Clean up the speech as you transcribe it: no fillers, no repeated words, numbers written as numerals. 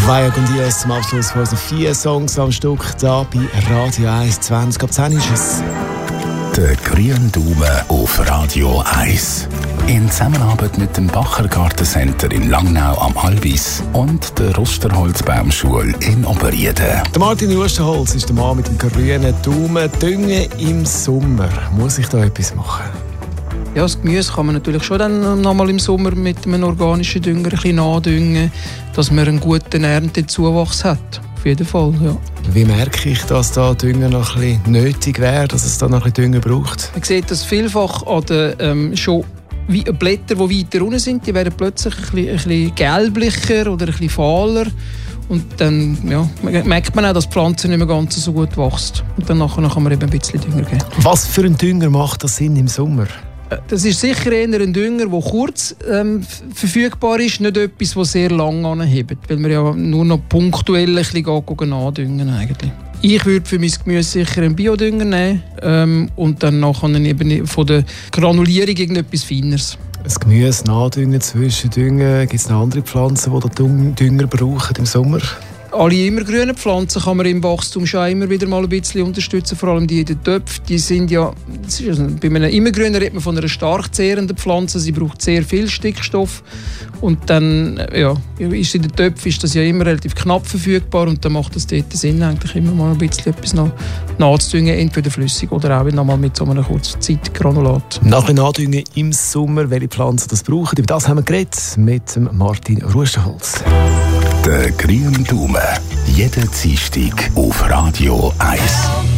Vaya con Dios zum Abschluss von unseren 4 Songs am Stück hier bei Radio 1. 20 ab 10 ist es. Der grüne Daumen auf Radio 1. In Zusammenarbeit mit dem Bacher Gartencenter in Langnau am Albis und der Rusterholzbaumschule in Oberrieden. Der Martin Rusterholz ist der Mann mit dem grünen Daumen. Düngen im Sommer. Muss ich da etwas machen? Ja, das Gemüse kann man natürlich schon dann nochmal im Sommer mit einem organischen Dünger ein bisschen nachdüngen, dass man einen guten Erntezuwachs hat. Auf jeden Fall, ja. Wie merke ich, dass da Dünger noch ein bisschen nötig wäre, dass es da noch ein bisschen Dünger braucht? Man sieht das vielfach an den schon Blätter, die weiter unten sind, die werden plötzlich ein bisschen gelblicher oder ein bisschen fahler. Und dann merkt man auch, dass die Pflanze nicht mehr ganz so gut wächst. Und dann kann man eben ein bisschen Dünger geben. Was für ein Dünger macht das Sinn im Sommer? Das ist sicher eher ein Dünger, der kurz verfügbar ist, nicht etwas, das sehr lang anhebt, weil wir ja nur noch punktuell ein bisschen nachdüngen eigentlich. Ich würde für mein Gemüse sicher einen Biodünger nehmen und dann nachher eben von der Granulierung irgendetwas Feineres. Das Gemüse nachdüngen, zwischendüngen, gibt es noch andere Pflanzen, die Dünger brauchen im Sommer? Alle immergrünen Pflanzen kann man im Wachstum schon immer wieder mal ein bisschen unterstützen, vor allem die in den Töpfen. Die sind ja, bei einem Immergrünen redet man von einer stark zehrenden Pflanze, sie braucht sehr viel Stickstoff und dann ist in den Töpfen ist das ja immer relativ knapp verfügbar und dann macht es dort Sinn, eigentlich immer mal ein bisschen etwas nachzudüngen, entweder flüssig oder auch nochmal mit so einem Kurzzeitgranulat. Nach dem Nachdüngen im Sommer, welche Pflanzen das brauchen, über das haben wir geredet mit Martin Rusterholz. Der grüne Daumen. Jeden Dienstag auf Radio 1.